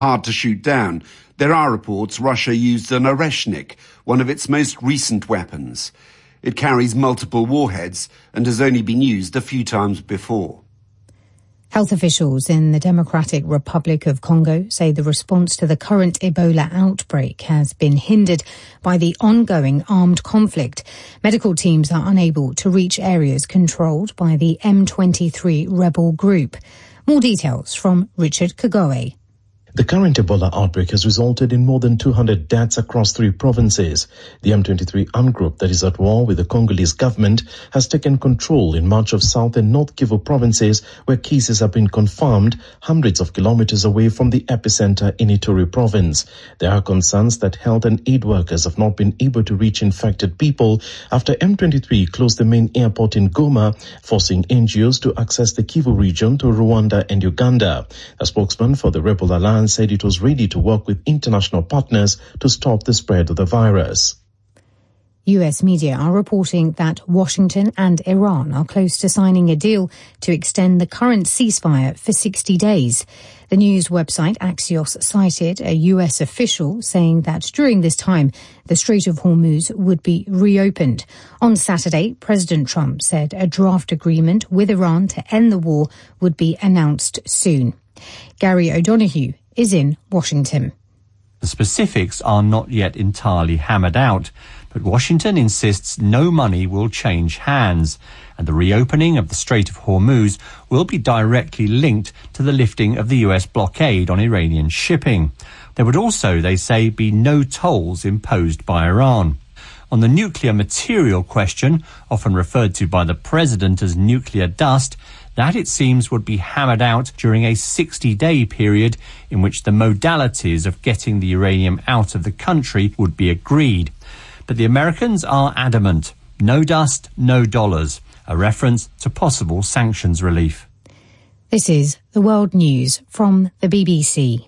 hard to shoot down. There are reports Russia used an Oreshnik, one of its most recent weapons. It carries multiple warheads and has only been used a few times before. Health officials in the Democratic Republic of Congo say the response to the current Ebola outbreak has been hindered by the ongoing armed conflict. Medical teams are unable to reach areas controlled by the M23 rebel group. More details from Richard Kagoe. The current Ebola outbreak has resulted in more than 200 deaths across 3 provinces. The M23 armed group that is at war with the Congolese government has taken control in much of South and North Kivu provinces, where cases have been confirmed hundreds of kilometers away from the epicenter in Ituri province. There are concerns that health and aid workers have not been able to reach infected people after M23 closed the main airport in Goma, forcing NGOs to access the Kivu region to Rwanda and Uganda. A spokesman for the Rebel Alliance said it was ready to work with international partners to stop the spread of the virus. US media are reporting that Washington and Iran are close to signing a deal to extend the current ceasefire for 60 days. The news website Axios cited a US official saying that during this time, the Strait of Hormuz would be reopened. On Saturday, President Trump said a draft agreement with Iran to end the war would be announced soon. Gary O'Donoghue is in Washington. The specifics are not yet entirely hammered out, but Washington insists no money will change hands, and the reopening of the Strait of Hormuz will be directly linked to the lifting of the US blockade on Iranian shipping. There would also, they say, be no tolls imposed by Iran. On the nuclear material question, often referred to by the president as nuclear dust, that, it seems, would be hammered out during a 60-day period in which the modalities of getting the uranium out of the country would be agreed. But the Americans are adamant. No dust, no dollars. A reference to possible sanctions relief. This is the World News from the BBC.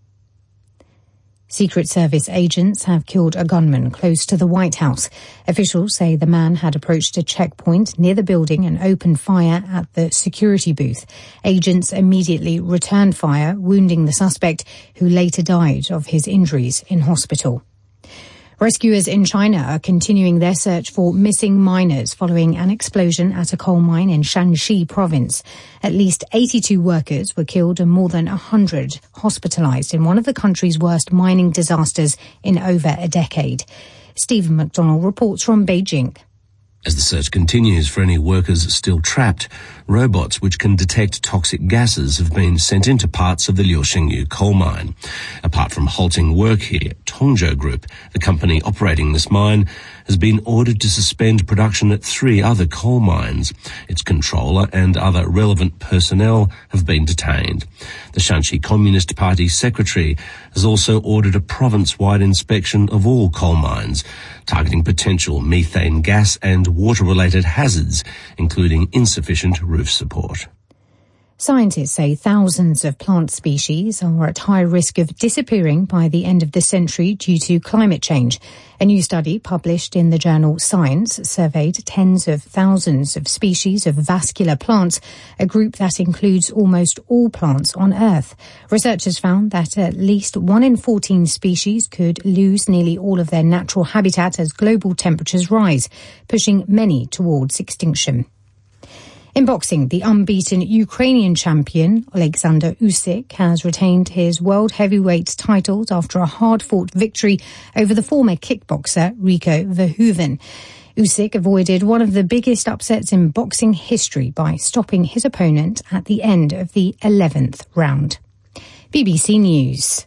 Secret Service agents have killed a gunman close to the White House. Officials say the man had approached a checkpoint near the building and opened fire at the security booth. Agents immediately returned fire, wounding the suspect, who later died of his injuries in hospital. Rescuers in China are continuing their search for missing miners following an explosion at a coal mine in Shanxi province. At least 82 workers were killed and more than 100 hospitalized in one of the country's worst mining disasters in over a decade. Stephen McDonnell reports from Beijing. As the search continues for any workers still trapped, robots which can detect toxic gases have been sent into parts of the Liushengyu coal mine. Apart from halting work here, Tongzhou Group, the company operating this mine, has been ordered to suspend production at 3 other coal mines. Its controller and other relevant personnel have been detained. The Shanxi Communist Party secretary has also ordered a province-wide inspection of all coal mines, targeting potential methane gas and water-related hazards, including insufficient roof support. Scientists say thousands of plant species are at high risk of disappearing by the end of the century due to climate change. A new study published in the journal Science surveyed tens of thousands of species of vascular plants, a group that includes almost all plants on Earth. Researchers found that at least 1 in 14 species could lose nearly all of their natural habitat as global temperatures rise, pushing many towards extinction. In boxing, the unbeaten Ukrainian champion Alexander Usyk has retained his world heavyweight titles after a hard-fought victory over the former kickboxer Rico Verhoeven. Usyk avoided one of the biggest upsets in boxing history by stopping his opponent at the end of the 11th round. BBC News.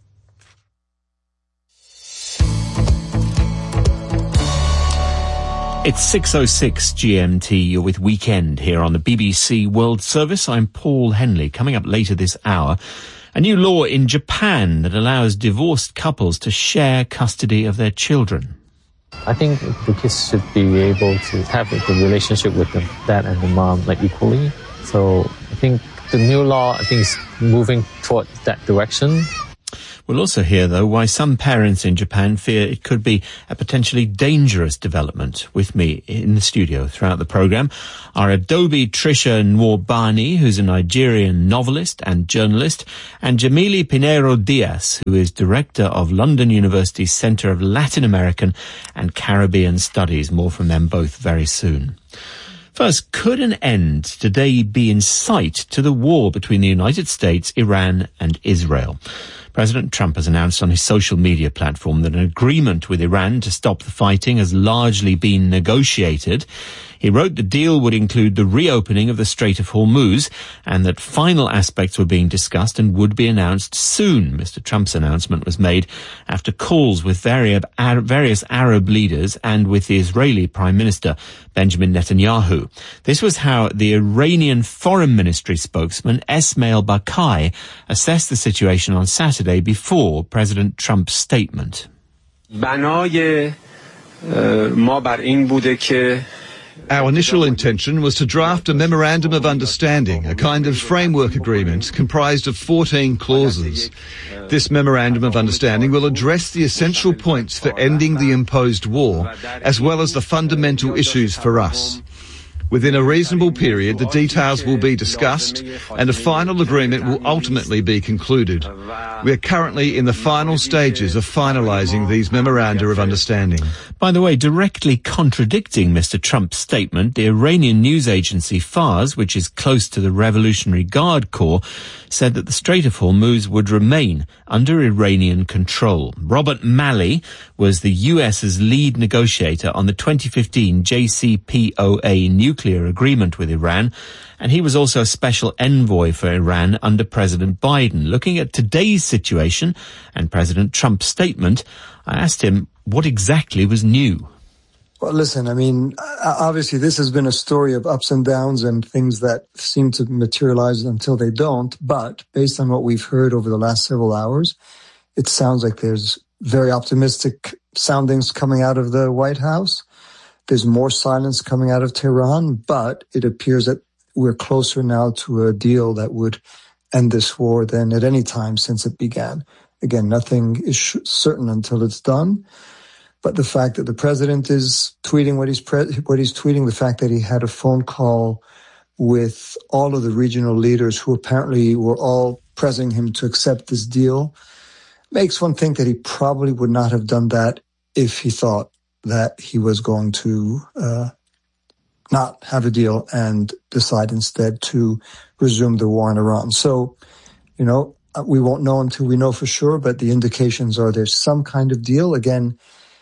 It's 6:06 GMT. You're with Weekend here on the BBC World Service. I'm Paul Henley. Coming up later this hour, a new law in Japan that allows divorced couples to share custody of their children. I think the kids should be able to have a good relationship with the dad and the mom equally. So I think the new law, is moving toward that direction. We'll also hear, though, why some parents in Japan fear it could be a potentially dangerous development. With me in the studio throughout the programme are Adobe Trisha Nwobani, who's a Nigerian novelist and journalist, and Jamili Pinheiro Diaz, who is Director of London University's Centre of Latin American and Caribbean Studies. More from them both very soon. First, could an end today be in sight to the war between the United States, Iran and Israel? President Trump has announced on his social media platform that an agreement with Iran to stop the fighting has largely been negotiated. He wrote the deal would include the reopening of the Strait of Hormuz and that final aspects were being discussed and would be announced soon. Mr. Trump's announcement was made after calls with various Arab leaders and with the Israeli Prime Minister Benjamin Netanyahu. This was how the Iranian Foreign Ministry spokesman Esmail Bakai assessed the situation on Saturday before President Trump's statement. Our initial intention was to draft a memorandum of understanding, a kind of framework agreement comprised of 14 clauses. This memorandum of understanding will address the essential points for ending the imposed war, as well as the fundamental issues for us. Within a reasonable period, the details will be discussed and a final agreement will ultimately be concluded. We are currently in the final stages of finalising these memoranda of understanding. By the way, directly contradicting Mr. Trump's statement, the Iranian news agency Fars, which is close to the Revolutionary Guard Corps, said that the Strait of Hormuz would remain under Iranian control. Robert Malley was the US's lead negotiator on the 2015 JCPOA nuclear agreement with Iran, and he was also a special envoy for Iran under President Biden. Looking at today's situation and President Trump's statement, I asked him what exactly was new. Well, listen, I mean, obviously this has been a story of ups and downs and things that seem to materialize until they don't. But based on what we've heard over the last several hours, it sounds like there's very optimistic soundings coming out of the White House. There's more silence coming out of Tehran, but it appears that we're closer now to a deal that would end this war than at any time since it began. Again, nothing is certain until it's done. But the fact that the president is tweeting what he's tweeting, the fact that he had a phone call with all of the regional leaders who apparently were all pressing him to accept this deal, makes one think that he probably would not have done that if he thought that he was going to not have a deal and decide instead to resume the war in Iran. So, we won't know until we know for sure, but the indications are there's some kind of deal. Again,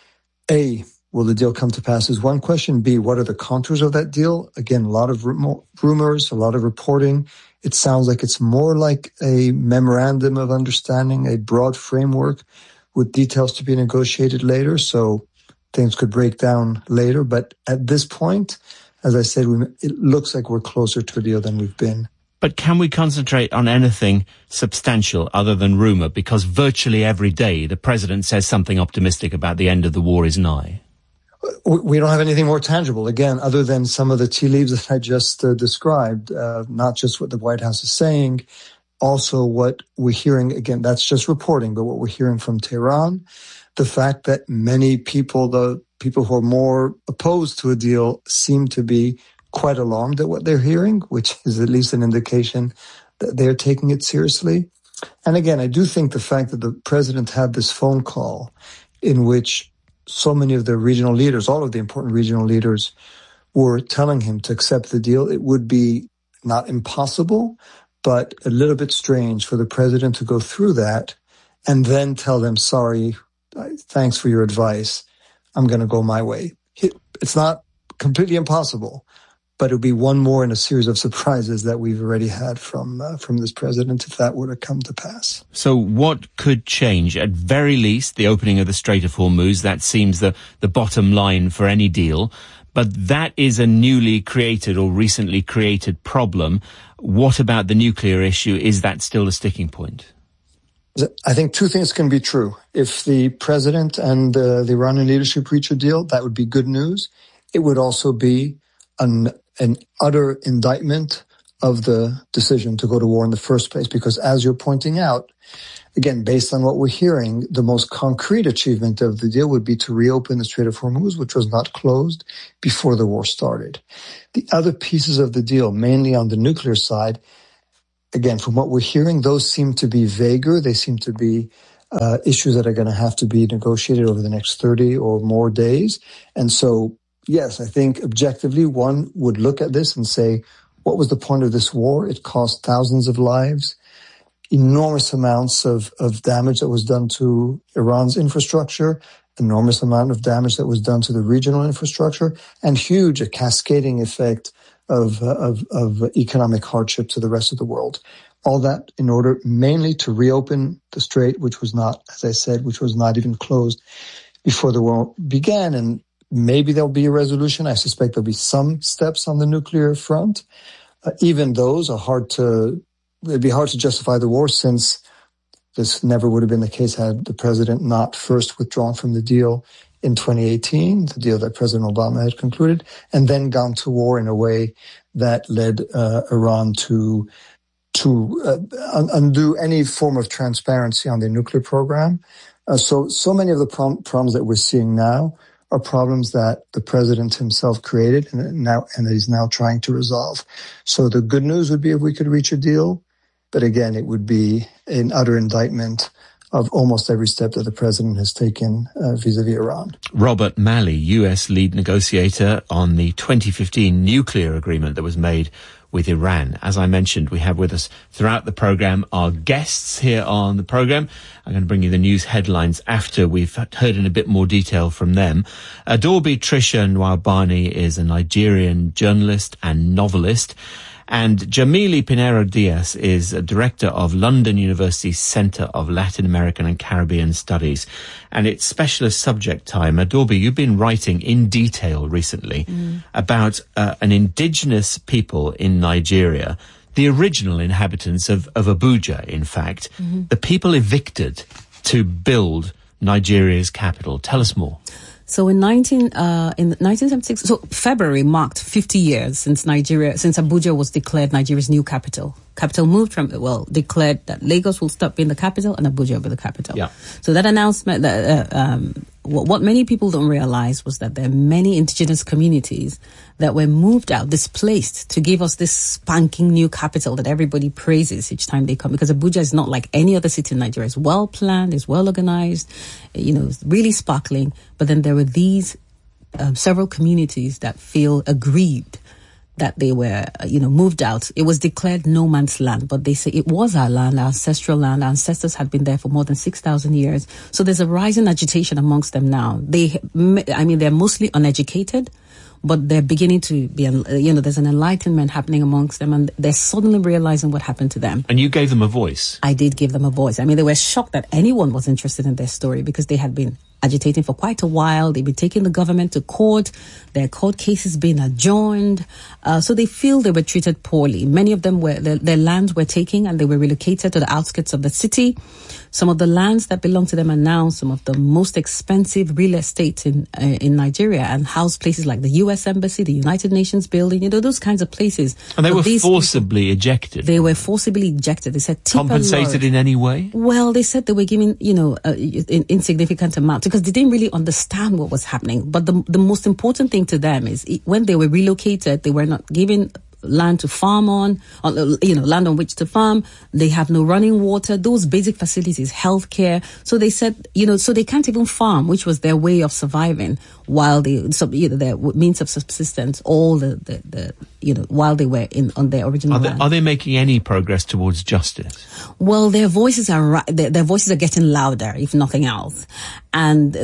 A, will the deal come to pass is one question. B, what are the contours of that deal? Again, a lot of rumors, a lot of reporting. It sounds like it's more like a memorandum of understanding, a broad framework with details to be negotiated later. So things could break down later. But at this point, as I said, it looks like we're closer to a deal than we've been. But can we concentrate on anything substantial other than rumour? Because virtually every day the president says something optimistic about the end of the war is nigh. We don't have anything more tangible, again, other than some of the tea leaves that I just described, not just what the White House is saying, also what we're hearing. Again, that's just reporting, but what we're hearing from Tehran, the fact that many people, the people who are more opposed to a deal, seem to be quite alarmed at what they're hearing, which is at least an indication that they're taking it seriously. And again, I do think the fact that the president had this phone call in which so many of the regional leaders, all of the important regional leaders, were telling him to accept the deal, it would be not impossible, but a little bit strange for the president to go through that and then tell them, sorry, thanks for your advice, I'm going to go my way. It's not completely impossible, but it would be one more in a series of surprises that we've already had from this president if that were to come to pass. So what could change? At very least, the opening of the Strait of Hormuz, that seems the bottom line for any deal. But that is a newly created or recently created problem. What about the nuclear issue? Is that still a sticking point? I think two things can be true. If the president and the Iranian leadership reach a deal, that would be good news. It would also be an utter indictment of the decision to go to war in the first place. Because as you're pointing out, again, based on what we're hearing, the most concrete achievement of the deal would be to reopen the Strait of Hormuz, which was not closed before the war started. The other pieces of the deal, mainly on the nuclear side, again, from what we're hearing, those seem to be vaguer. They seem to be issues that are going to have to be negotiated over the next 30 or more days. And so, yes, I think objectively one would look at this and say, what was the point of this war? It cost thousands of lives, enormous amounts of damage that was done to Iran's infrastructure, enormous amount of damage that was done to the regional infrastructure, and huge, a cascading effect of economic hardship to the rest of the world. All that in order mainly to reopen the strait, which was not, as I said, which was not even closed before the war began. And maybe there'll be a resolution. I suspect there'll be some steps on the nuclear front. Even those are it'd be hard to justify the war, since this never would have been the case had the president not first withdrawn from the deal in 2018, the deal that President Obama had concluded, and then gone to war in a way that led Iran to undo any form of transparency on their nuclear program. So many of the problems that we're seeing now are problems that the president himself created and he's now trying to resolve. So the good news would be if we could reach a deal, but again, it would be an utter indictment of almost every step that the president has taken vis-à-vis Iran. Robert Malley, US lead negotiator on the 2015 nuclear agreement that was made with Iran. As I mentioned, we have with us throughout the program our guests here on the program. I'm going to bring you the news headlines after we've heard in a bit more detail from them. Adorbi Trisha Nwabani is a Nigerian journalist and novelist. And Jamili Pinheiro-Diaz is a director of London University's Centre of Latin American and Caribbean Studies. And it's specialist subject time. Adorbi, you've been writing in detail recently about an indigenous people in Nigeria, the original inhabitants of Abuja, in fact, the people evicted to build Nigeria's capital. Tell us more. So in 1976, so February marked 50 years since Abuja was declared Nigeria's new capital. Capital moved declared that Lagos will stop being the capital and Abuja will be the capital. Yeah. So that announcement, what many people don't realize was that there are many indigenous communities that were moved out, displaced, to give us this spanking new capital that everybody praises each time they come. Because Abuja is not like any other city in Nigeria. It's well planned, it's well organized, it's really sparkling. But then there were these several communities that feel aggrieved that they were, moved out. It was declared no man's land, but they say it was our land, our ancestral land. Our ancestors had been there for more than 6,000 years. So there's a rising agitation amongst them now. They're mostly uneducated, but they're beginning to be, there's an enlightenment happening amongst them, and they're suddenly realizing what happened to them. And you gave them a voice. I did give them a voice. They were shocked that anyone was interested in their story because they had been agitating for quite a while. They've been taking the government to court. Their court cases being adjourned. So they feel they were treated poorly. Many of them their lands were taken and they were relocated to the outskirts of the city. Some of the lands that belong to them are now some of the most expensive real estate in Nigeria, and house places like the U.S. Embassy, the United Nations building, those kinds of places. And they were forcibly ejected. They were forcibly ejected. They said compensated in any way? Well, they said they were given, an insignificant amount because they didn't really understand what was happening. But the most important thing to them is when they were relocated, they were not given land to farm on, land on which to farm. They have no running water, those basic facilities, healthcare. So they said, so they can't even farm, which was their way of surviving while their means of subsistence, all while they were on their original land. Are they making any progress towards justice? Well, their voices are getting louder, if nothing else. And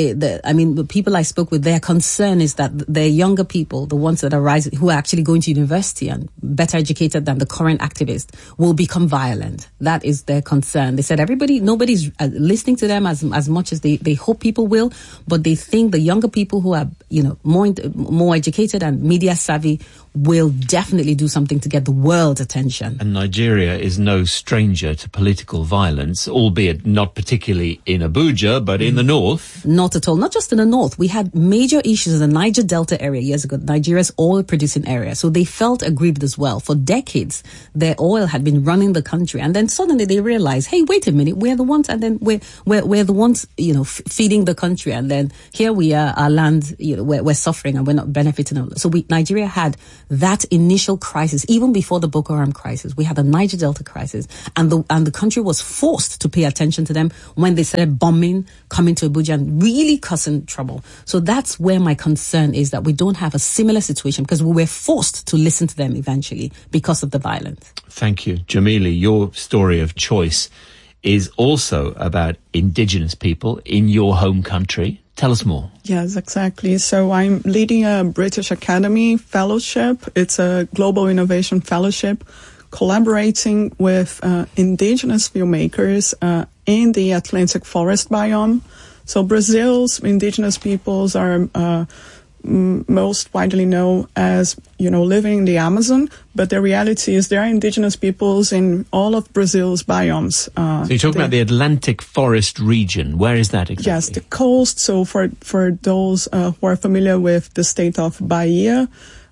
the people I spoke with, their concern is that their younger people, the ones that are rising, who are actually going to university and better educated than the current activists, will become violent. That is their concern. They said nobody's listening to them as much as they hope people will, but they think the younger people who are, more educated and media savvy will definitely do something to get the world's attention. And Nigeria is no stranger to political violence, albeit not particularly in Abuja, but in the north. Not at all. Not just in the north. We had major issues in the Niger Delta area years ago, Nigeria's oil-producing area. So they felt aggrieved as well. For decades, their oil had been running the country. And then suddenly they realized, hey, wait a minute, we're the ones, and then we're the ones, feeding the country. And then here we are, our land, we're suffering and we're not benefiting. So Nigeria had that initial crisis, even before the Boko Haram crisis. We had the Niger Delta crisis, and the country was forced to pay attention to them when they started bombing, coming to Abuja and really causing trouble. So that's where my concern is, that we don't have a similar situation, because we were forced to listen to them eventually because of the violence. Thank you. Jamili, your story of choice is also about indigenous people in your home country. Tell us more. Yes, exactly. So I'm leading a British Academy fellowship. It's a global innovation fellowship collaborating with indigenous filmmakers in the Atlantic forest biome. So Brazil's indigenous peoples are most widely known as, living in the Amazon, but the reality is there are indigenous peoples in all of Brazil's biomes. So you're talking about the Atlantic forest region. Where is that exactly? Yes, the coast. So for those who are familiar with the state of Bahia,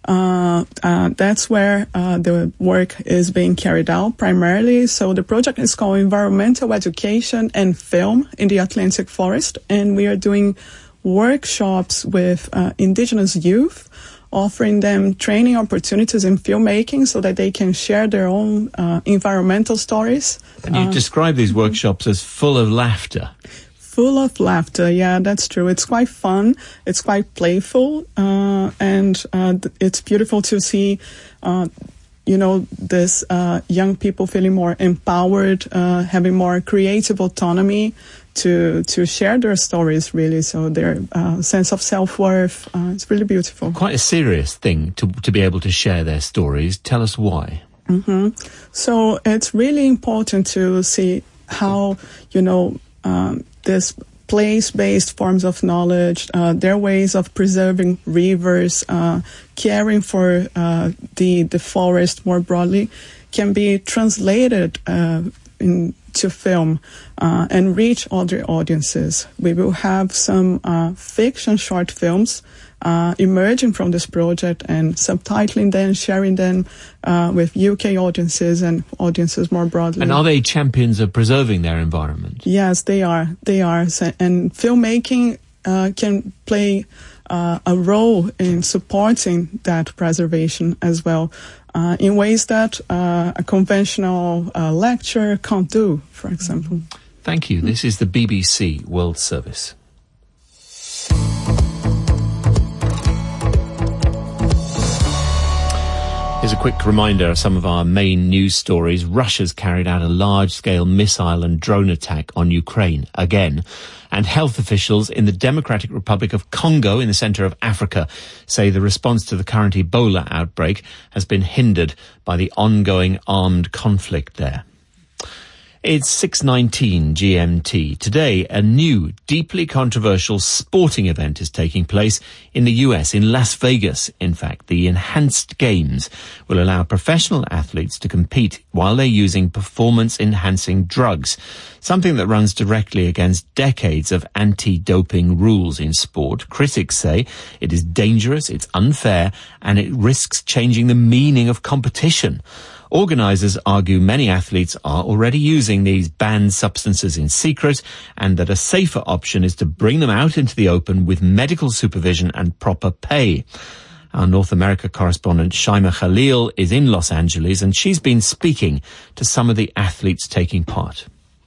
that's where the work is being carried out primarily. So the project is called Environmental Education and Film in the Atlantic Forest, and we are doing workshops with indigenous youth, offering them training opportunities in filmmaking so that they can share their own environmental stories. And you describe these workshops as full of laughter. Full of laughter, yeah, that's true. It's quite fun, it's quite playful, and it's beautiful to see this young people feeling more empowered, having more creative autonomy to share their stories, really. So their sense of self-worth, it's really beautiful. Quite a serious thing to be able to share their stories. Tell us why. Mm-hmm. So it's really important to see how, this place-based forms of knowledge, their ways of preserving rivers, caring for the forest more broadly, can be translated into film and reach other audiences. We will have some fiction short films emerging from this project and subtitling them, sharing them with UK audiences and audiences more broadly. And are they champions of preserving their environment? Yes, they are. They are. And filmmaking can play a role in supporting that preservation as well, in ways that a conventional lecture can't do, for example. Thank you. This is the BBC World Service. Here's a quick reminder of some of our main news stories. Russia's carried out a large-scale missile and drone attack on Ukraine again. And health officials in the Democratic Republic of Congo in the centre of Africa say the response to the current Ebola outbreak has been hindered by the ongoing armed conflict there. It's 6:19 GMT. Today, a new, deeply controversial sporting event is taking place in the US, in Las Vegas. In fact, the Enhanced Games will allow professional athletes to compete while they're using performance-enhancing drugs, something that runs directly against decades of anti-doping rules in sport. Critics say it is dangerous, it's unfair, and it risks changing the meaning of competition. Organisers argue many athletes are already using these banned substances in secret, and that a safer option is to bring them out into the open with medical supervision and proper pay. Our North America correspondent Shaima Khalil is in Los Angeles, and she's been speaking to some of the athletes taking part.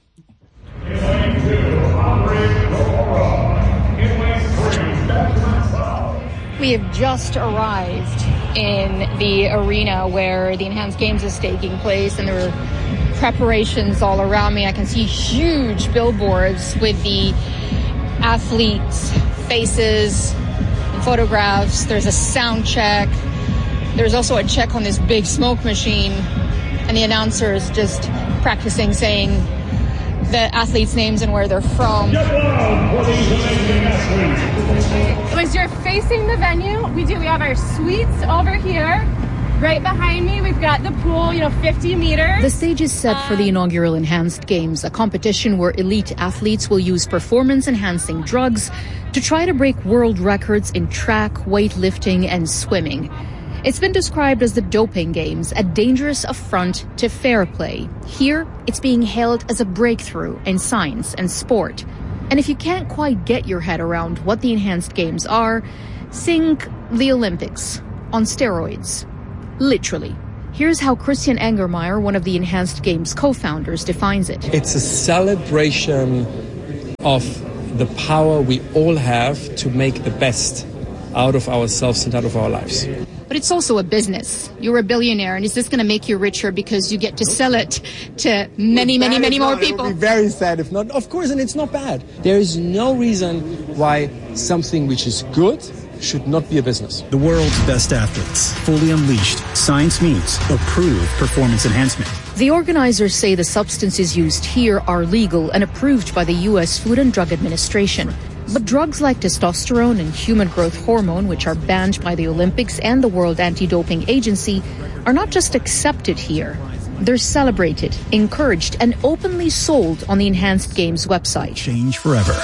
We have just arrived in the arena where the Enhanced Games is taking place, and there are preparations all around me. I can see huge billboards with the athletes' faces and photographs. There's a sound check. There's also a check on this big smoke machine, and the announcer is just practicing saying the athletes' names and where they're from. As you're facing the venue, we have our suites over here. Right behind me, we've got the pool, 50 meters. The stage is set for the inaugural Enhanced Games, a competition where elite athletes will use performance-enhancing drugs to try to break world records in track, weightlifting, and swimming. It's been described as the doping games, a dangerous affront to fair play. Here, it's being hailed as a breakthrough in science and sport. And if you can't quite get your head around what the Enhanced Games are, think the Olympics on steroids. Literally. Here's how Christian Engermeyer, one of the Enhanced Games co-founders, defines it. It's a celebration of the power we all have to make the best out of ourselves and out of our lives. But it's also a business. You're a billionaire, and is this going to make you richer because you get to sell it to many more people? It would be very sad if not. Of course, and it's not bad. There is no reason why something which is good should not be a business. The world's best athletes, fully unleashed. Science meets approved performance enhancement. The organizers say the substances used here are legal and approved by the U.S. Food and Drug Administration. But drugs like testosterone and human growth hormone, which are banned by the Olympics and the World Anti-Doping Agency, are not just accepted here. They're celebrated, encouraged, and openly sold on the Enhanced Games website. Change forever.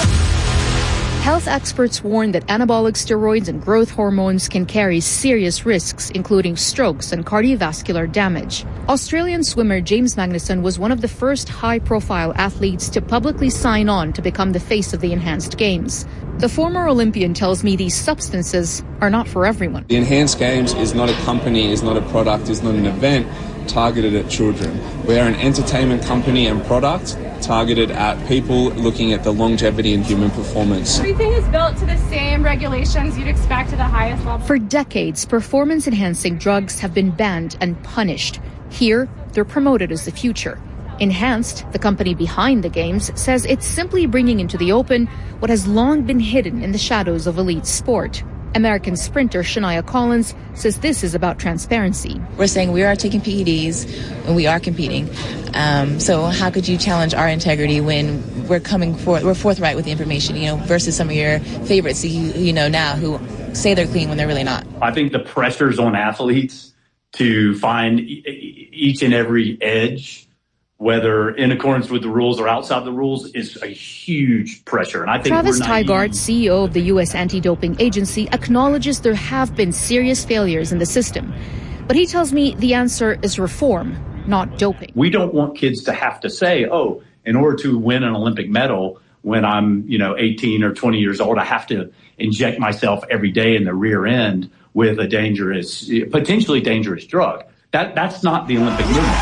Health experts warn that anabolic steroids and growth hormones can carry serious risks, including strokes and cardiovascular damage. Australian swimmer James Magnuson was one of the first high-profile athletes to publicly sign on to become the face of the Enhanced Games. The former Olympian tells me these substances are not for everyone. The Enhanced Games is not a company, is not a product, is not an event targeted at children. We are an entertainment company and product targeted at people looking at the longevity and human performance. Everything is built to the same regulations you'd expect at the highest level. For decades, performance-enhancing drugs have been banned and punished. Here, they're promoted as the future. Enhanced, the company behind the games, says it's simply bringing into the open what has long been hidden in the shadows of elite sport. American sprinter Shania Collins says this is about transparency. We're saying we are taking PEDs and we are competing. So how could you challenge our integrity when we're forthright with the information, versus some of your favorites you know now who say they're clean when they're really not. I think the pressure's on athletes to find each and every edge, whether in accordance with the rules or outside the rules, is a huge pressure. And I think Travis Tygart, CEO of the U.S. Anti-Doping Agency, acknowledges there have been serious failures in the system. But he tells me the answer is reform, not doping. We don't want kids to have to say, in order to win an Olympic medal when I'm, 18 or 20 years old, I have to inject myself every day in the rear end with a potentially dangerous drug. That's not the Olympic movement.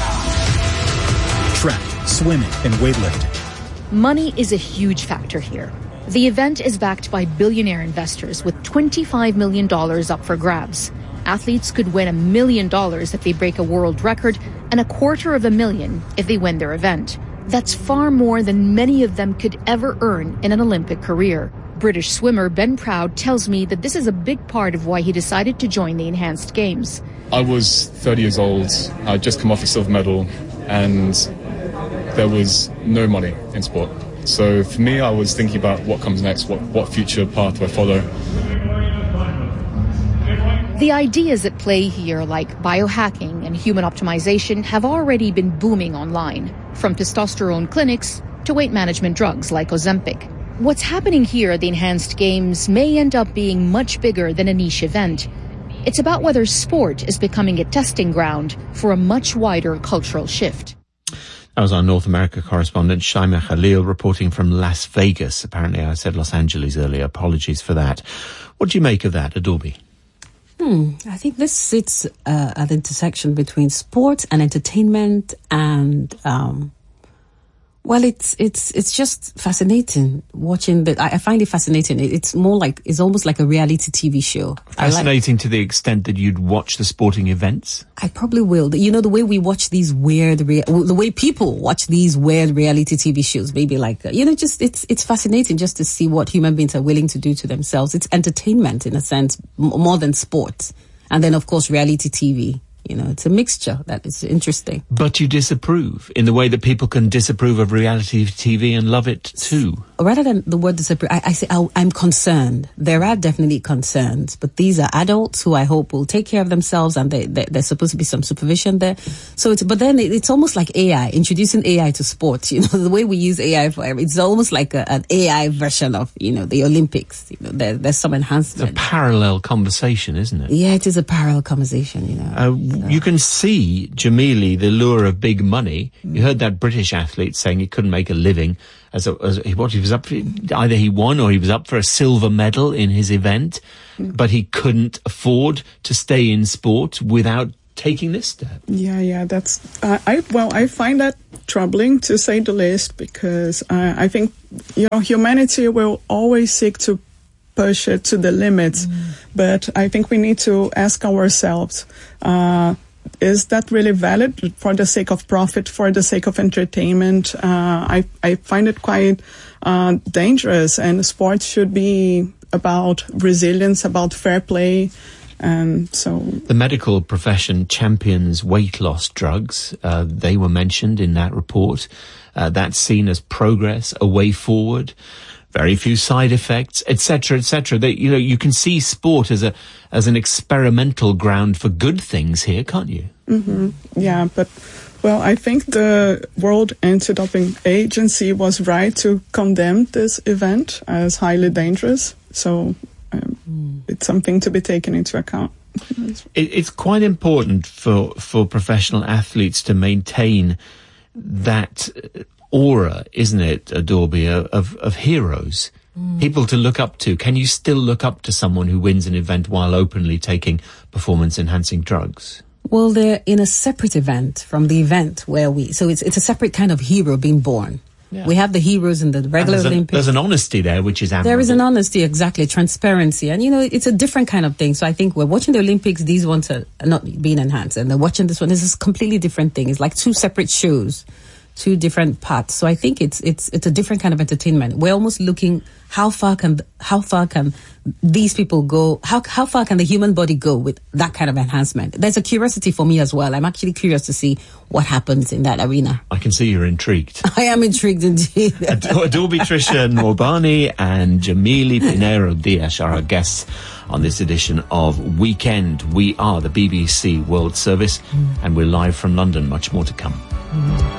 Track, swimming, and weightlifting. Money is a huge factor here. The event is backed by billionaire investors with $25 million up for grabs. Athletes could win $1 million if they break a world record and $250,000 if they win their event. That's far more than many of them could ever earn in an Olympic career. British swimmer Ben Proud tells me that this is a big part of why he decided to join the Enhanced Games. I was 30 years old. I'd just come off a silver medal, and there was no money in sport. So for me, I was thinking about what comes next, what future path do I follow. The ideas at play here, like biohacking and human optimization, have already been booming online, from testosterone clinics to weight management drugs like Ozempic. What's happening here at the Enhanced Games may end up being much bigger than a niche event. It's about whether sport is becoming a testing ground for a much wider cultural shift. That was our North America correspondent, Shaima Khalil, reporting from Las Vegas. Apparently I said Los Angeles earlier. Apologies for that. What do you make of that, Adorbi? I think this sits at the intersection between sport and entertainment and, it's just fascinating watching that. I find it fascinating. It's almost like a reality TV show. Fascinating to the extent that you'd watch the sporting events? I probably will. The way we watch these the way people watch these weird reality TV shows, maybe it's fascinating just to see what human beings are willing to do to themselves. It's entertainment in a sense, more than sport. And then, of course, reality TV. You know, it's a mixture that is interesting. But you disapprove in the way that people can disapprove of reality TV and love it too. Rather than the word disapprove, I say I'm concerned. There are definitely concerns, but these are adults who I hope will take care of themselves, and there's supposed to be some supervision there. So it's almost like AI, introducing AI to sports. You know, the way we use AI it's almost like an AI version of, you know, the Olympics. You know, there's some enhancement. It's a parallel conversation, isn't it? Yeah, it is a parallel conveison, you know. You can see, Jamili, the lure of big money. You heard that British athlete saying he couldn't make a living what he was up for. Either he won or he was up for a silver medal in his event, but he couldn't afford to stay in sport without taking this step. Yeah, that's. I find that troubling, to say the least, because I think, you know, humanity will always seek to push it to the limits, but I think we need to ask ourselves, is that really valid for the sake of profit, for the sake of entertainment? I find it quite dangerous, and sports should be about resilience, about fair play. And so the medical profession champions weight loss drugs. They were mentioned in that report. That's seen as progress, a way forward. Very few side effects, etc., etc. You know, you can see sport as an experimental ground for good things here, can't you? Mm-hmm. Yeah, but well, I think the World Anti-Doping Agency was right to condemn this event as highly dangerous. So it's something to be taken into account. It's quite important for professional athletes to maintain that aura, isn't it, Adorbi, of heroes, people to look up to. Can you still look up to someone who wins an event while openly taking performance-enhancing drugs? Well, they're in a separate event from the event where so it's a separate kind of hero being born. Yeah. We have the heroes in the regular Olympics. There's an honesty there, which is admirable. There is an honesty, exactly, transparency. And, you know, it's a different kind of thing. So I think we're watching the Olympics, these ones are not being enhanced. And they're watching this one. This is a completely different thing. It's like two separate shows, two different parts. So I think it's a different kind of entertainment. We're almost looking how far can these people go? How far can the human body go with that kind of enhancement? There's a curiosity for me as well. I'm actually curious to see what happens in that arena. I can see you're intrigued. I am intrigued indeed. Adorbi Tricia Norbani and Jamili Pinheiro-Diaz are our guests on this edition of Weekend. We are the BBC World Service, and we're live from London. Much more to come.